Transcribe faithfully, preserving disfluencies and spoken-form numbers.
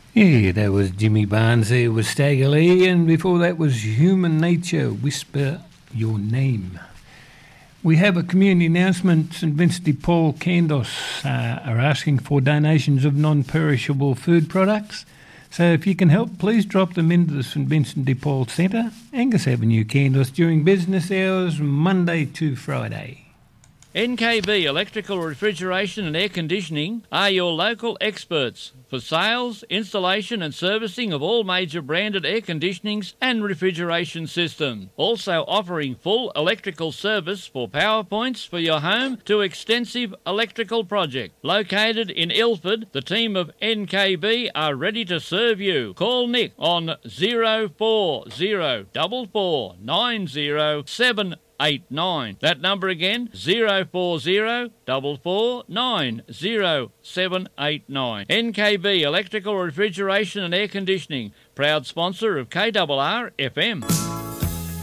Yeah, that was Jimmy Barnes there with Stagger Lee, and before that was Human Nature, Whisper Your Name. We have a community announcement. St Vincent de Paul Candos uh, are asking for donations of non-perishable food products. So if you can help, please drop them into the St Vincent de Paul Centre, Angus Avenue, Candos, during business hours, Monday to Friday. N K B Electrical Refrigeration and Air Conditioning are your local experts for sales, installation and servicing of all major branded air conditionings and refrigeration systems. Also offering full electrical service for power points for your home to extensive electrical project. Located in Ilford, the team of N K B are ready to serve you. Call Nick on zero four zero four four nine zero seven eight nine. That number again, zero four zero four four nine zero seven eight nine. N K B Electrical Refrigeration and Air Conditioning, proud sponsor of K R R F M.